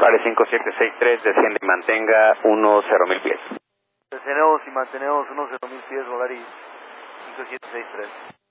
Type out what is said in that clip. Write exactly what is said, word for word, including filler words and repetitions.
Volaris cinco siete seis tres, desciende y mantenga uno cero mil pies. Descendemos y mantenemos unos cero mil pies, Volaris cinco siete seis tres.